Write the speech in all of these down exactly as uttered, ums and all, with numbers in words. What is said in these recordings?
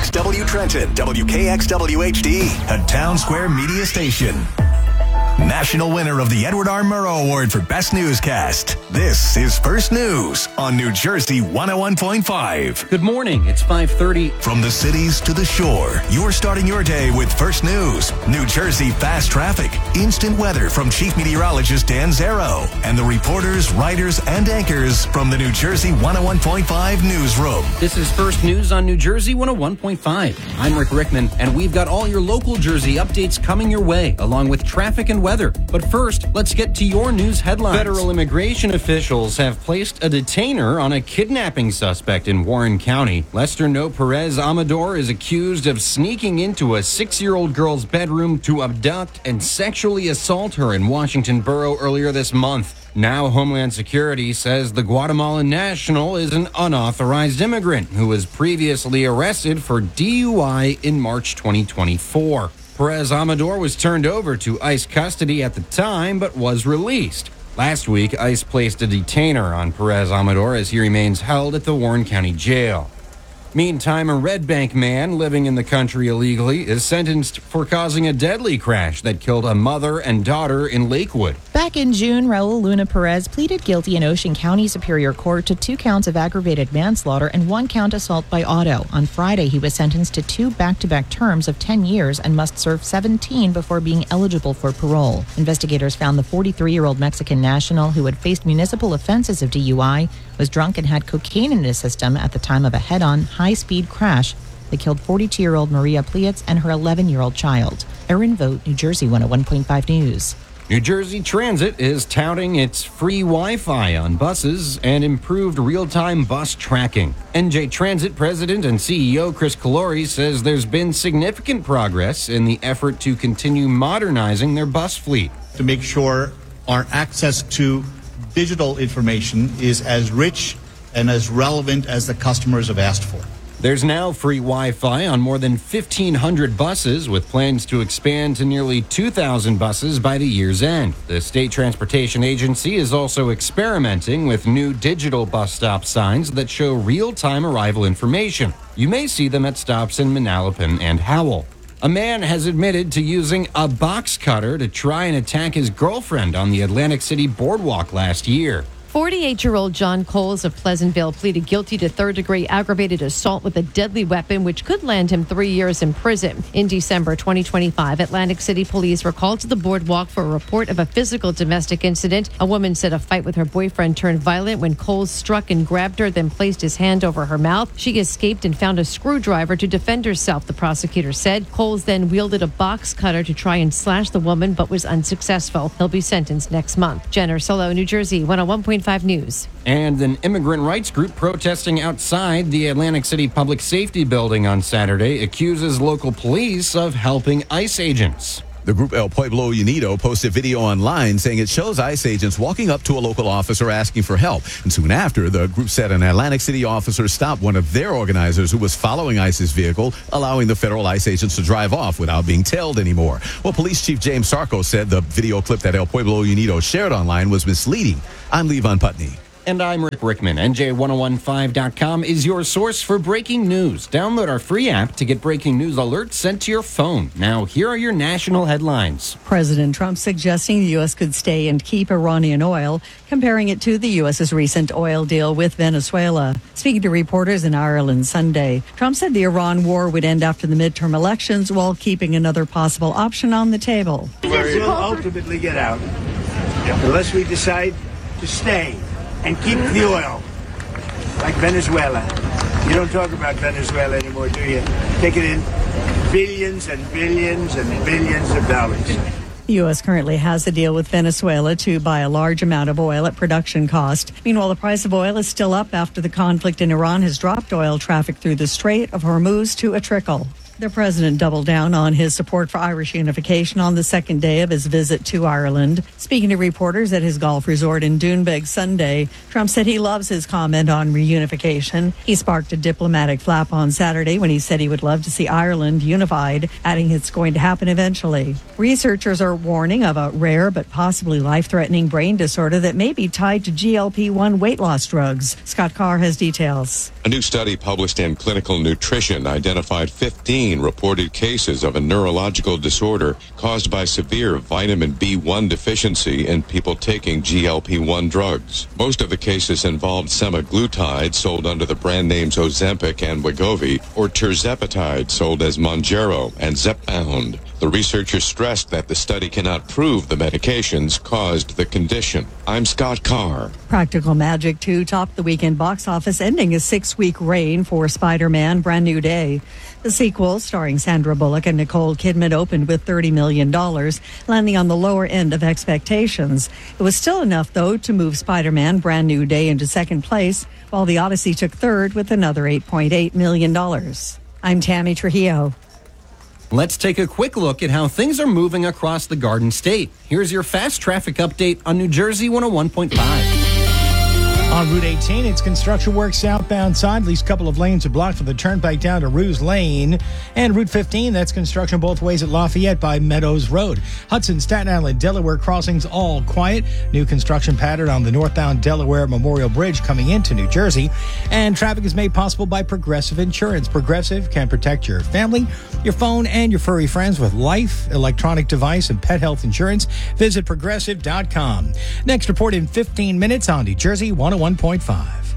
X W Trenton, W K X W H D, a Town Square media station. National winner of the Edward R. Murrow Award for Best Newscast. This is First News on New Jersey one oh one point five. Good morning. It's five thirty. From the cities to the shore, you're starting your day with First News. New Jersey fast traffic, instant weather from Chief Meteorologist Dan Zero, and the reporters, writers, and anchors from the New Jersey one oh one point five newsroom. This is First News on New Jersey one oh one point five. I'm Rick Rickman, and we've got all your local Jersey updates coming your way, along with traffic and weather. But first, let's get to your news headlines. Federal immigration officials have placed a detainer on a kidnapping suspect in Warren County. Lester No Perez Amador is accused of sneaking into a six-year-old girl's bedroom to abduct and sexually assault her in Washington Borough earlier this month. Now, Homeland Security says the Guatemalan national is an unauthorized immigrant who was previously arrested for D U I in March twenty twenty-four. Perez Amador was turned over to ICE custody at the time, but was released. Last week, ICE placed a detainer on Perez Amador as he remains held at the Warren County Jail. Meantime, a Red Bank man living in the country illegally is sentenced for causing a deadly crash that killed a mother and daughter in Lakewood. Back in June, Raul Luna Perez pleaded guilty in Ocean County Superior Court to two counts of aggravated manslaughter and one count assault by auto. On Friday, he was sentenced to two back-to-back terms of ten years and must serve seventeen before being eligible for parole. Investigators found the forty-three-year-old Mexican national who had faced municipal offenses of D U I was drunk and had cocaine in his system at the time of a head-on, high-speed crash that killed forty-two-year-old Maria Plietz and her eleven-year-old child. Erin Vogt, New Jersey one oh one point five News. New Jersey Transit is touting its free Wi-Fi on buses and improved real-time bus tracking. N J Transit President and C E O Chris Calori says there's been significant progress in the effort to continue modernizing their bus fleet. To make sure our access to digital information is as rich and as relevant as the customers have asked for. There's now free Wi-Fi on more than fifteen hundred buses, with plans to expand to nearly two thousand buses by the year's end. The State Transportation Agency is also experimenting with new digital bus stop signs that show real-time arrival information. You may see them at stops in Manalapan and Howell. A man has admitted to using a box cutter to try and attack his girlfriend on the Atlantic City boardwalk last year. forty-eight-year-old John Coles of Pleasantville pleaded guilty to third-degree aggravated assault with a deadly weapon, which could land him three years in prison. In December twenty twenty-five, Atlantic City police were called to the boardwalk for a report of a physical domestic incident. A woman said a fight with her boyfriend turned violent when Coles struck and grabbed her, then placed his hand over her mouth. She escaped and found a screwdriver to defend herself, the prosecutor said. Coles then wielded a box cutter to try and slash the woman, but was unsuccessful. He'll be sentenced next month. Jen Ursullo, New Jersey one oh one point five News. And an immigrant rights group protesting outside the Atlantic City Public Safety Building on Saturday accuses local police of helping ICE agents. The group El Pueblo Unido posted video online saying it shows ICE agents walking up to a local officer asking for help. And soon after, the group said an Atlantic City officer stopped one of their organizers who was following ICE's vehicle, allowing the federal ICE agents to drive off without being tailed anymore. Well, Police Chief James Sarko said the video clip that El Pueblo Unido shared online was misleading. I'm Levon Putney. And I'm Rick Rickman. N J ten fifteen dot com is your source for breaking news. Download our free app to get breaking news alerts sent to your phone. Now, here are your national headlines. President Trump suggesting the U S could stay and keep Iranian oil, comparing it to the U S's recent oil deal with Venezuela. Speaking to reporters in Ireland Sunday, Trump said the Iran war would end after the midterm elections while keeping another possible option on the table. We'll ultimately get out unless we decide to stay and keep the oil, like Venezuela. You don't talk about Venezuela anymore, do you? Take it in billions and billions and billions of dollars. The U S currently has a deal with Venezuela to buy a large amount of oil at production cost. Meanwhile, the price of oil is still up after the conflict in Iran has dropped oil traffic through the Strait of Hormuz to a trickle. The president doubled down on his support for Irish unification on the second day of his visit to Ireland. Speaking to reporters at his golf resort in Doonbeg Sunday, Trump said he loves his comment on reunification. He sparked a diplomatic flap on Saturday when he said he would love to see Ireland unified, adding it's going to happen eventually. Researchers are warning of a rare but possibly life-threatening brain disorder that may be tied to G L P one weight loss drugs. Scott Carr has details. A new study published in Clinical Nutrition identified fifteen reported cases of a neurological disorder caused by severe vitamin B one deficiency in people taking G L P one drugs. Most of the cases involved semaglutide, sold under the brand names Ozempic and Wegovy, or tirzepatide, sold as Mounjaro and Zepbound. The researchers stressed that the study cannot prove the medications caused the condition. I'm Scott Carr. Practical Magic two topped the weekend box office, ending a six-week reign for Spider-Man Brand New Day. The sequel, starring Sandra Bullock and Nicole Kidman, opened with thirty million dollars, landing on the lower end of expectations. It was still enough, though, to move Spider-Man Brand New Day into second place, while The Odyssey took third with another eight point eight million dollars. I'm Tammy Trujillo. Let's take a quick look at how things are moving across the Garden State. Here's your fast traffic update on New Jersey one oh one point five. On Route eighteen, it's construction work southbound side. At least a couple of lanes are blocked from the turnpike down to Ruse Lane. And Route fifteen, that's construction both ways at Lafayette by Meadows Road. Hudson, Staten Island, Delaware crossings all quiet. New construction pattern on the northbound Delaware Memorial Bridge coming into New Jersey. And traffic is made possible by Progressive Insurance. Progressive can protect your family, your phone, and your furry friends with life, electronic device, and pet health insurance. Visit progressive dot com. Next report in fifteen minutes on New Jersey one oh one point five.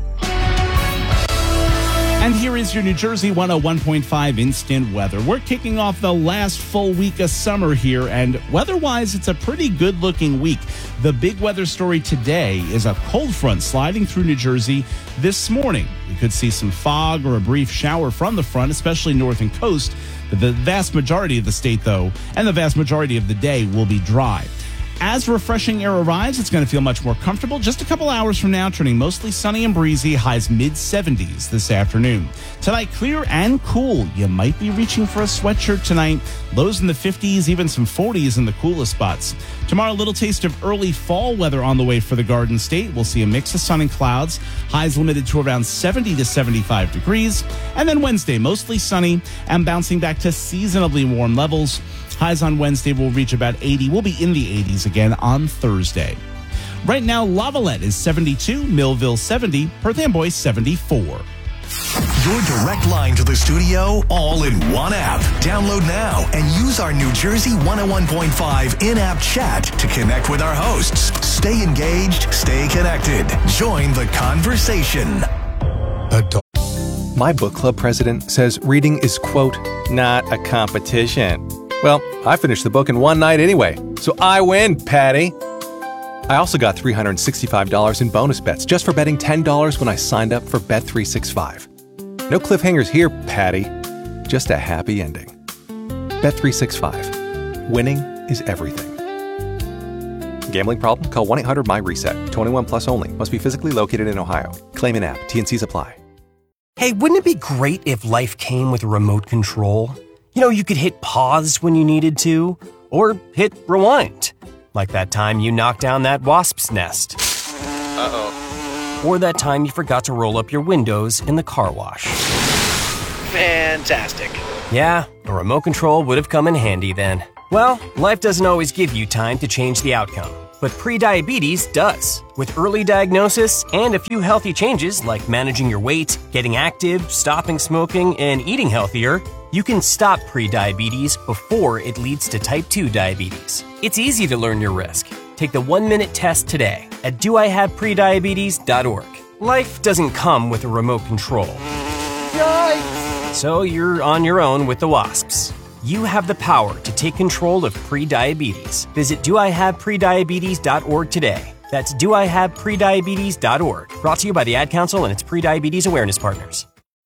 And here is your New Jersey one oh one point five instant weather. We're kicking off the last full week of summer here, and weather-wise, it's a pretty good-looking week. The big weather story today is a cold front sliding through New Jersey this morning. We could see some fog or a brief shower from the front, especially north and coast. The vast majority of the state, though, and the vast majority of the day will be dry. As refreshing air arrives, it's going to feel much more comfortable. Just a couple hours from now, turning mostly sunny and breezy, highs mid seventies this afternoon. Tonight, clear and cool. You might be reaching for a sweatshirt tonight. Lows in the fifties, even some forties in the coolest spots. Tomorrow, a little taste of early fall weather on the way for the Garden State. We'll see a mix of sun and clouds. Highs limited to around seventy to seventy-five degrees. And then Wednesday, mostly sunny and bouncing back to seasonably warm levels. Highs on Wednesday will reach about eighty. We'll be in the eighties again on Thursday. Right now, Lavalette is seventy-two, Millville seventy, Perth Amboy seventy-four. Your direct line to the studio, all in one app. Download now and use our New Jersey one oh one point five in-app chat to connect with our hosts. Stay engaged, stay connected. Join the conversation. Adult. My book club president says reading is, quote, not a competition. Well, I finished the book in one night anyway, so I win, Patty. I also got three hundred sixty-five dollars in bonus bets just for betting ten dollars when I signed up for Bet three sixty-five. No cliffhangers here, Patty. Just a happy ending. Bet three sixty-five. Winning is everything. Gambling problem? Call one eight hundred M Y RESET. twenty-one plus only. Must be physically located in Ohio. Claim in app. T and C's apply. Hey, wouldn't it be great if life came with a remote control? You know, you could hit pause when you needed to, or hit rewind. Like that time you knocked down that wasp's nest. Uh-oh. Or that time you forgot to roll up your windows in the car wash. Fantastic. Yeah, a remote control would have come in handy then. Well, life doesn't always give you time to change the outcome, but prediabetes does. With early diagnosis and a few healthy changes like managing your weight, getting active, stopping smoking, and eating healthier, you can stop prediabetes before it leads to type two diabetes. It's easy to learn your risk. Take the one-minute test today at do I have prediabetes dot org. Life doesn't come with a remote control. Yikes! So you're on your own with the wasps. You have the power to take control of prediabetes. Visit do I have prediabetes dot org today. That's do I have prediabetes dot org. Brought to you by the Ad Council and its prediabetes awareness partners.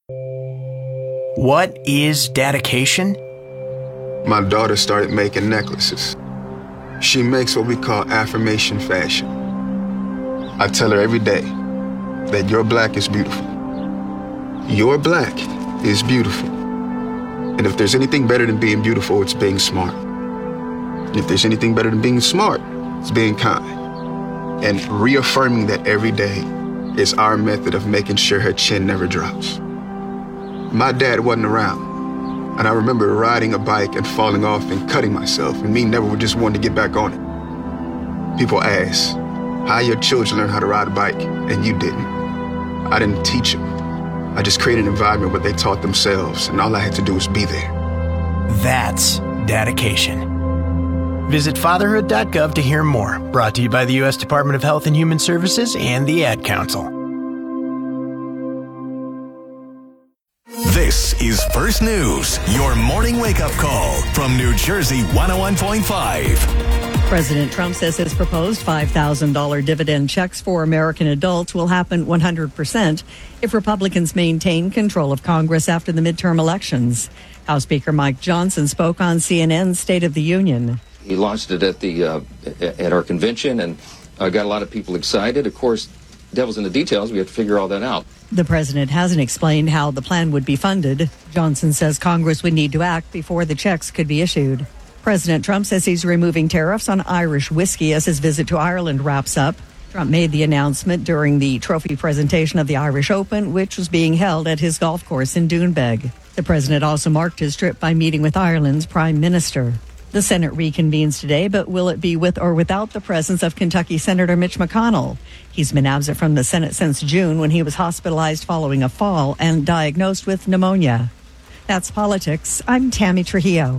What is dedication? My daughter started making necklaces. She makes what we call affirmation fashion. I tell her every day that your black is beautiful. Your black is beautiful. And if there's anything better than being beautiful, it's being smart. And if there's anything better than being smart, it's being kind. And reaffirming that every day is our method of making sure her chin never drops. My dad wasn't around, and I remember riding a bike and falling off and cutting myself, and me never just wanted to get back on it. People ask, how your children learn how to ride a bike, and you didn't. I didn't teach them. I just created an environment where they taught themselves, and all I had to do was be there. That's dedication. Visit fatherhood dot gov to hear more. Brought to you by the U S Department of Health and Human Services and the Ad Council. This is First News, your morning wake-up call from New Jersey one oh one point five. President Trump says his proposed five thousand dollars dividend checks for American adults will happen one hundred percent if Republicans maintain control of Congress after the midterm elections. House Speaker Mike Johnson spoke on C N N's State of the Union. He launched it at the uh, at our convention and uh, got a lot of people excited. Of course, devil's in the details. We have to figure all that out. The president hasn't explained how the plan would be funded. Johnson says Congress would need to act before the checks could be issued. President Trump says he's removing tariffs on Irish whiskey as his visit to Ireland wraps up. Trump made the announcement during the trophy presentation of the Irish Open, which was being held at his golf course in Doonbeg. The president also marked his trip by meeting with Ireland's prime minister. The Senate reconvenes today, but will it be with or without the presence of Kentucky Senator Mitch McConnell? He's been absent from the Senate since June when he was hospitalized following a fall and diagnosed with pneumonia. That's politics. I'm Tammy Trujillo.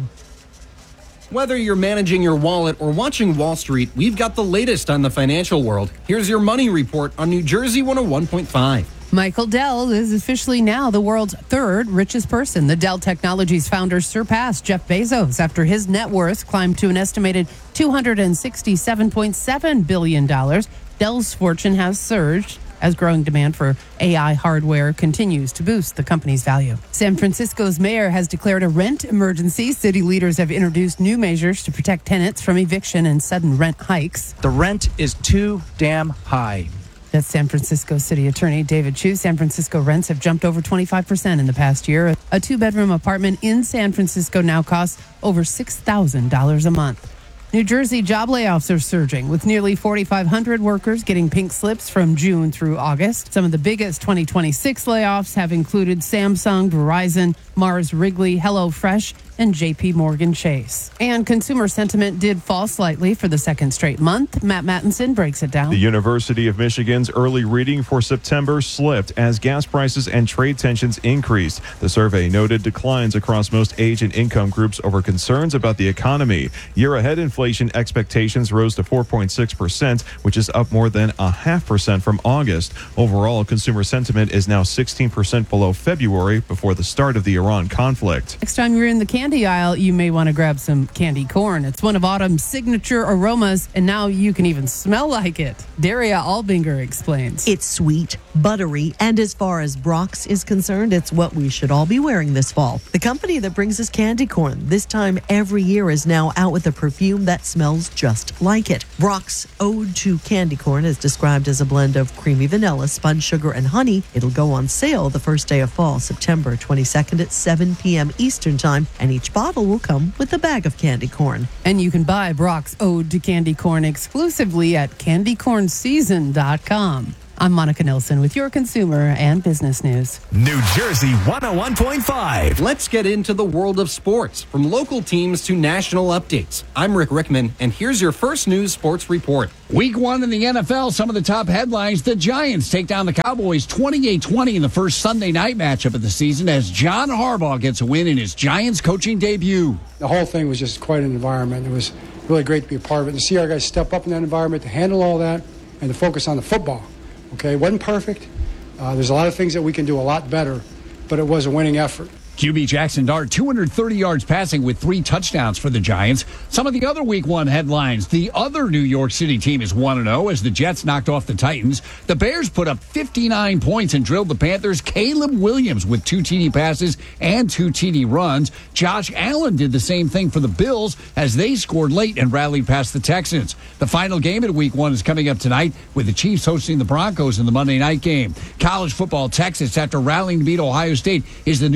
Whether you're managing your wallet or watching Wall Street, we've got the latest on the financial world. Here's your money report on New Jersey one oh one point five. Michael Dell is officially now the world's third richest person. The Dell Technologies founder surpassed Jeff Bezos after his net worth climbed to an estimated two hundred sixty-seven point seven billion dollars. Dell's fortune has surged as growing demand for A I hardware continues to boost the company's value. San Francisco's mayor has declared a rent emergency. City leaders have introduced new measures to protect tenants from eviction and sudden rent hikes. The rent is too damn high. That's San Francisco City Attorney David Chu. San Francisco rents have jumped over twenty-five percent in the past year. A two-bedroom apartment in San Francisco now costs over six thousand dollars a month. New Jersey job layoffs are surging, with nearly forty-five hundred workers getting pink slips from June through August. Some of the biggest twenty twenty-six layoffs have included Samsung, Verizon, Mars Wrigley, HelloFresh, and J P Morgan Chase. And consumer sentiment did fall slightly for the second straight month. Matt Mattinson breaks it down. The University of Michigan's early reading for September slipped as gas prices and trade tensions increased. The survey noted declines across most age and income groups over concerns about the economy. Year-ahead inflation expectations rose to four point six percent, which is up more than a half percent from August. Overall, consumer sentiment is now sixteen percent below February before the start of the Iran conflict. Next time you're in the candy aisle, you may want to grab some candy corn. It's one of autumn's signature aromas, and now you can even smell like it. Daria Albinger explains. It's sweet, buttery, and as far as Brock's is concerned, it's what we should all be wearing this fall. The company that brings us candy corn this time every year is now out with a perfume that smells just like it. Brock's Ode to Candy Corn is described as a blend of creamy vanilla, spun sugar, and honey. It'll go on sale the first day of fall, September twenty-second at seven p.m. Eastern Time, and each bottle will come with a bag of candy corn. And you can buy Brock's Ode to Candy Corn exclusively at candy corn season dot com. I'm Monica Nilsson with your consumer and business news. New Jersey one oh one point five. Let's get into the world of sports, from local teams to national updates. I'm Rick Rickman, and here's your First News Sports Report. Week one in the N F L, some of the top headlines. The Giants take down the Cowboys twenty-eight twenty in the first Sunday night matchup of the season as John Harbaugh gets a win in his Giants coaching debut. The whole thing was just quite an environment. It was really great to be a part of it, and to see our guys step up in that environment, to handle all that, and to focus on the football. Okay, it wasn't perfect. Uh, there's a lot of things that we can do a lot better, but it was a winning effort. Q B Jackson Dart, two hundred thirty yards passing with three touchdowns for the Giants. Some of the other Week one headlines. The other New York City team is one and oh as the Jets knocked off the Titans. The Bears put up fifty-nine points and drilled the Panthers. Caleb Williams with two T D passes and two T D runs. Josh Allen did the same thing for the Bills as they scored late and rallied past the Texans. The final game in Week one is coming up tonight with the Chiefs hosting the Broncos in the Monday night game. College football, Texas, after rallying to beat Ohio State, is the new number one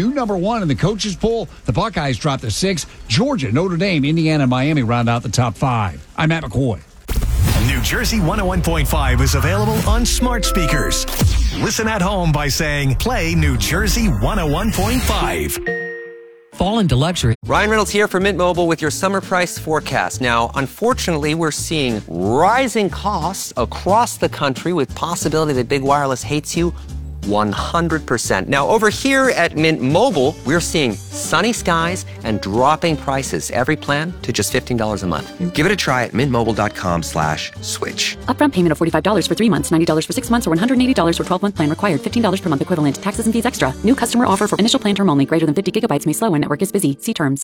one in the coaches poll. The Buckeyes dropped to six. Georgia, Notre Dame, Indiana, and Miami round out the top five. I'm Matt McCoy. New Jersey one oh one point five is available on smart speakers. Listen at home by saying, play New Jersey one oh one point five. Fall into luxury. Ryan Reynolds here for Mint Mobile with your summer price forecast. Now, unfortunately, we're seeing rising costs across the country with possibility that big wireless hates you one hundred percent. Now, over here at Mint Mobile, we're seeing sunny skies and dropping prices. Every plan to just fifteen dollars a month. Give it a try at mintmobile.com slash switch. Upfront payment of forty-five dollars for three months, ninety dollars for six months, or one hundred eighty dollars for twelve-month plan required. fifteen dollars per month equivalent. Taxes and fees extra. New customer offer for initial plan term only. Greater than fifty gigabytes may slow when network is busy. See terms.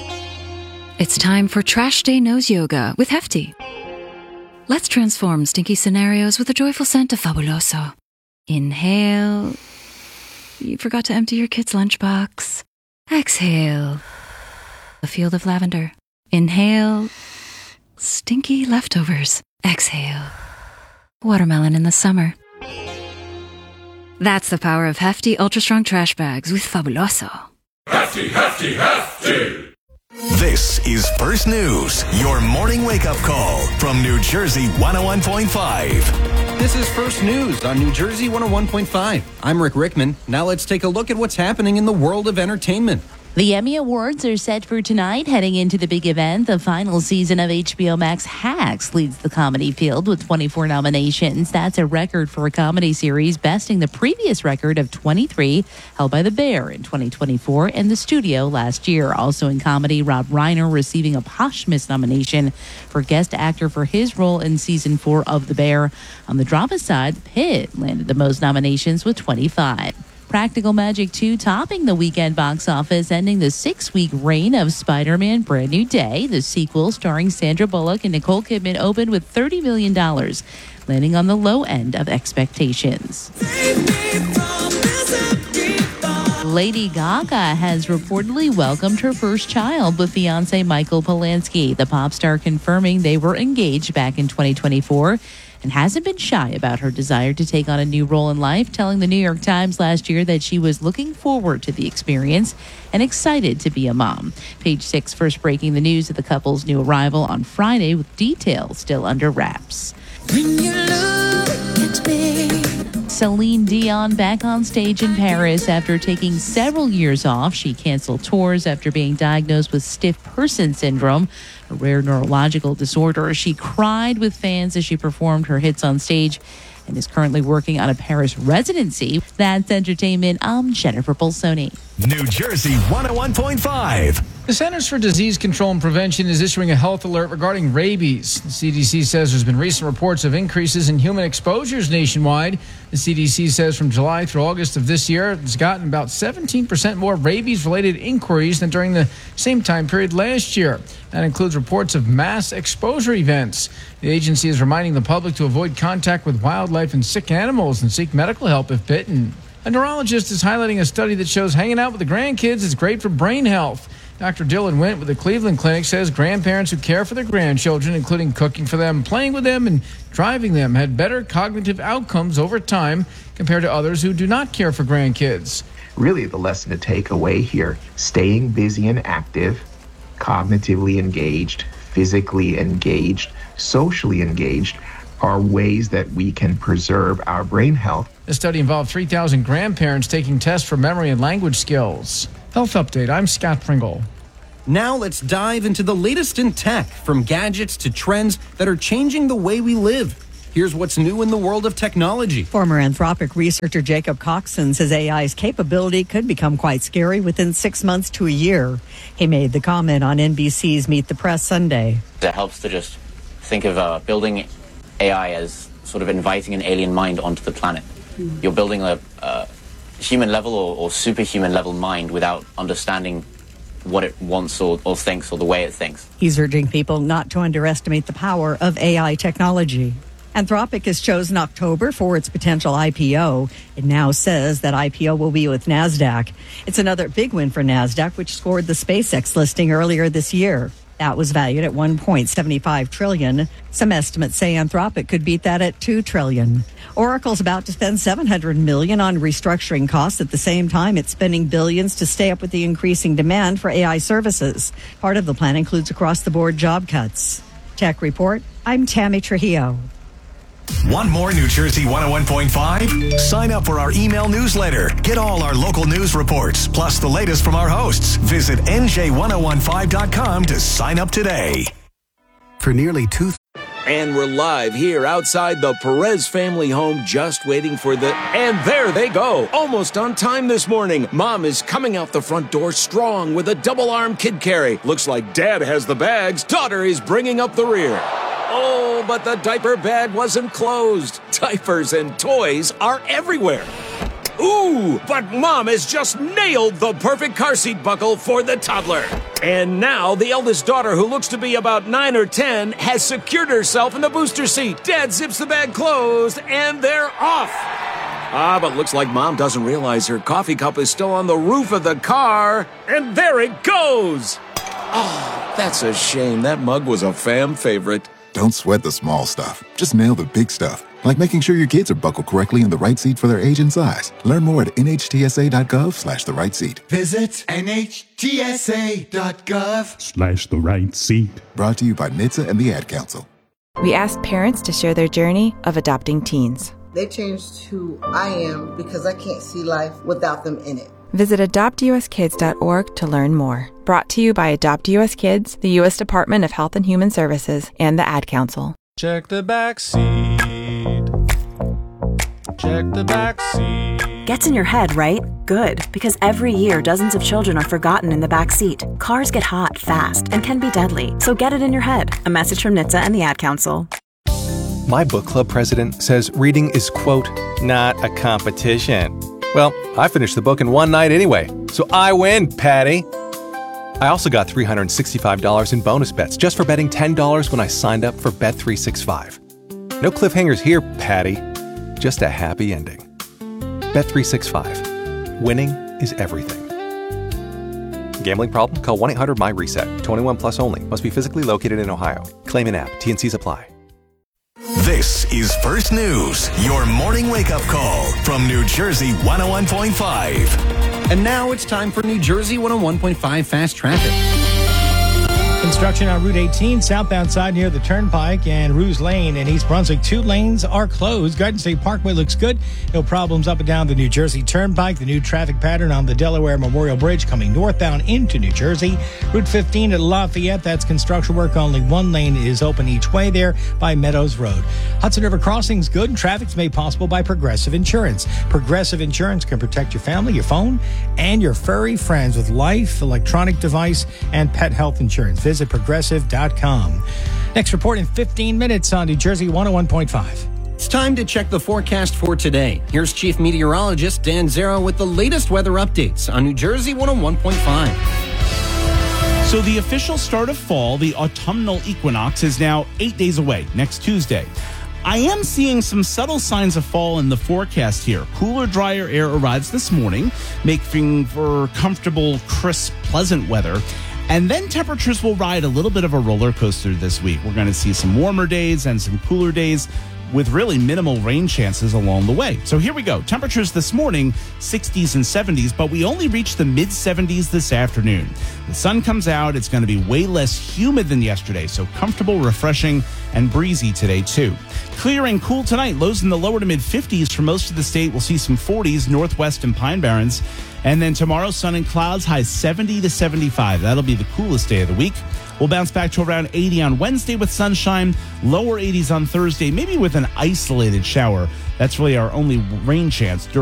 It's time for Trash Day Nose Yoga with Hefty. Let's transform stinky scenarios with a joyful scent of Fabuloso. Inhale. You forgot to empty your kid's lunchbox. Exhale. A field of lavender. Inhale. Stinky leftovers. Exhale. Watermelon in the summer. That's the power of Hefty Ultra Strong Trash Bags with Fabuloso. Hefty, hefty, hefty. This is First News, your morning wake-up call from New Jersey one oh one point five. This is First News on New Jersey one oh one point five. I'm Rick Rickman. Now let's take a look at what's happening in the world of entertainment. The Emmy Awards are set for tonight, heading into the big event. The final season of H B O Max Hacks leads the comedy field with twenty-four nominations. That's a record for a comedy series, besting the previous record of twenty-three held by The Bear in twenty twenty-four and The Studio last year. Also in comedy, Rob Reiner receiving a posthumous nomination for guest actor for his role in season four of The Bear. On the drama side, Pitt landed the most nominations with twenty-five. Practical Magic two topping the weekend box office, ending the six-week reign of Spider-Man Brand New Day. The sequel, starring Sandra Bullock and Nicole Kidman, opened with thirty million dollars, landing on the low end of expectations. Lady Gaga has reportedly welcomed her first child with fiancé Michael Polanski. The pop star confirming they were engaged back in twenty twenty-four and hasn't been shy about her desire to take on a new role in life, telling the New York Times last year that she was looking forward to the experience and excited to be a mom. Page Six first breaking the news of the couple's new arrival on Friday, with details still under wraps. When you look at me. Celine Dion back on stage in Paris after taking several years off. She canceled tours after being diagnosed with stiff person syndrome, a rare neurological disorder. She cried with fans as she performed her hits on stage and is currently working on a Paris residency. That's entertainment. I'm Jennifer Bolsoni. New Jersey one oh one point five. The Centers for Disease Control and Prevention is issuing a health alert regarding rabies. The C D C says there's been recent reports of increases in human exposures nationwide. The C D C says from July through August of this year, it's gotten about seventeen percent more rabies-related inquiries than during the same time period last year. That includes reports of mass exposure events. The agency is reminding the public to avoid contact with wildlife and sick animals and seek medical help if bitten. A neurologist is highlighting a study that shows hanging out with the grandkids is great for brain health. Doctor Dylan Wint with the Cleveland Clinic says grandparents who care for their grandchildren, including cooking for them, playing with them, and driving them, had better cognitive outcomes over time compared to others who do not care for grandkids. Really, the lesson to take away here, staying busy and active, cognitively engaged, physically engaged, socially engaged, are ways that we can preserve our brain health. The study involved three thousand grandparents taking tests for memory and language skills. Health Update, I'm Scott Pringle. Now let's dive into the latest in tech, from gadgets to trends that are changing the way we live. Here's what's new in the world of technology. Former Anthropic researcher Jacob Coxon says A I's capability could become quite scary within six months to a year. He made the comment on N B C's Meet the Press Sunday. It helps to just think of uh, building A I as sort of inviting an alien mind onto the planet. Mm-hmm. You're building a uh, human level or, or superhuman level mind without understanding what it wants or, or thinks or the way it thinks. He's urging people not to underestimate the power of A I technology. Anthropic has chosen October for its potential I P O. It now says that I P O will be with NASDAQ. It's another big win for NASDAQ, which scored the SpaceX listing earlier this year. That was valued at one point seven five trillion dollars. Some estimates say Anthropic could beat that at two trillion dollars. Oracle's about to spend seven hundred million dollars on restructuring costs. At the same time, it's spending billions to stay up with the increasing demand for A I services. Part of the plan includes across-the-board job cuts. Tech Report, I'm Tammy Trujillo. Want more New Jersey one oh one point five? Sign up for our email newsletter. Get all our local news reports, plus the latest from our hosts. Visit N J ten fifteen dot com to sign up today. For nearly two... And we're live here outside the Perez family home, just waiting for the... And there they go, almost on time this morning. Mom is coming out the front door strong with a double-arm kid carry. Looks like Dad has the bags. Daughter is bringing up the rear. Oh, but the diaper bag wasn't closed. Diapers and toys are everywhere. Ooh, but Mom has just nailed the perfect car seat buckle for the toddler. And now the eldest daughter, who looks to be about nine or ten, has secured herself in the booster seat. Dad zips the bag closed, and they're off. Ah, but looks like Mom doesn't realize her coffee cup is still on the roof of the car. And there it goes. Oh, that's a shame. That mug was a fam favorite. Don't sweat the small stuff. Just nail the big stuff. Like making sure your kids are buckled correctly in the right seat for their age and size. Learn more at N H T S A dot gov slash the right seat. Visit N H T S A dot gov Slash the right seat. Brought to you by N H T S A and the Ad Council. We asked parents to share their journey of adopting teens. They changed who I am because I can't see life without them in it. Visit adopt u s kids dot org to learn more. Brought to you by Adopt U S Kids, the U S Department of Health and Human Services, and the Ad Council. Check the back seat. Check the back seat. Gets in your head, right? Good, because every year dozens of children are forgotten in the back seat. Cars get hot fast and can be deadly, so get it in your head. A message from N H T S A and the Ad Council. My book club president says reading is, quote, not a competition. Well, I finished the book in one night anyway, so I win, Patty. I also got three hundred sixty-five dollars in bonus bets just for betting ten dollars when I signed up for Bet three sixty-five. No cliffhangers here, Patty. Just a happy ending. Bet three sixty-five. Winning is everything. Gambling problem? Call one eight hundred my reset. twenty-one plus only. Must be physically located in Ohio. Claim in app. T and C's apply. This is First News, your morning wake-up call from New Jersey one oh one point five. And now it's time for New Jersey one oh one point five Fast Traffic. Construction on Route eighteen, southbound side near the Turnpike and Ruse Lane in East Brunswick. Two lanes are closed. Garden State Parkway looks good. No problems up and down the New Jersey Turnpike. The new traffic pattern on the Delaware Memorial Bridge coming northbound into New Jersey. Route fifteen at Lafayette, that's construction work. Only one lane is open each way there by Meadows Road. Hudson River Crossing's good, and traffic's made possible by Progressive Insurance. Progressive Insurance can protect your family, your phone, and your furry friends with life, electronic device, and pet health insurance. Visit progressive dot com. Next report in fifteen minutes on New Jersey one oh one point five. It's time to check the forecast for today. Here's Chief Meteorologist Dan Zero with the latest weather updates on New Jersey one oh one point five. So the official start of fall, the autumnal equinox, is now eight days away, next Tuesday. I am seeing some subtle signs of fall in the forecast here. Cooler, drier air arrives this morning, making for comfortable, crisp, pleasant weather. And then temperatures will ride a little bit of a roller coaster this week. We're going to see some warmer days and some cooler days with really minimal rain chances along the way. So here we go. Temperatures this morning, sixties and seventies, but we only reach the mid seventies this afternoon. The sun comes out. It's going to be way less humid than yesterday, so comfortable, refreshing, and breezy today, too. Clear and cool tonight. Lows in the lower to mid fifties for most of the state. We'll see some forties, Northwest and Pine Barrens. And then tomorrow, sun and clouds, highs seventy to seventy-five. That'll be the coolest day of the week. We'll bounce back to around eighty on Wednesday with sunshine, lower eighties on Thursday, maybe with an isolated shower. That's really our only rain chance during